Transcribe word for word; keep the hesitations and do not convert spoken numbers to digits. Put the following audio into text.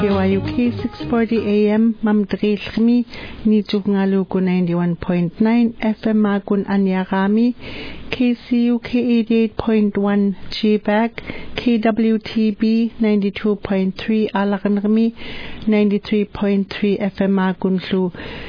K Y U K six forty A M Mamdrilmi Nijugngaluku ninety-one point nine F M Magun Anyagami K C U K eighty-eight point one G B A C K W T B ninety-two point three Alaganrmi ninety-three point three F M Magunlu